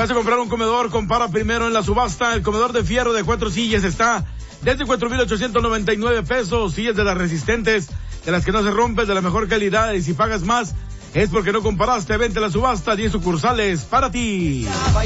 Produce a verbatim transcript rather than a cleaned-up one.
vas a comprar un comedor, compara primero en la subasta. El comedor de fierro de cuatro sillas está desde cuatro mil ochocientos noventa y nueve pesos. Sillas de las resistentes, de las que no se rompen, de la mejor calidad. Y si pagas más, es porque no comparaste. Vente a la subasta, diez sucursales para ti.